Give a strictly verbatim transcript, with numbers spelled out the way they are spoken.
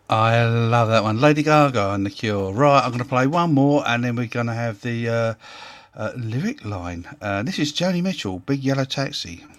I love that one. Lady Gaga and The Cure. Right, I'm going to play one more and then we're going to have the uh, uh, lyric line. Uh, this is Joni Mitchell, Big Yellow Taxi.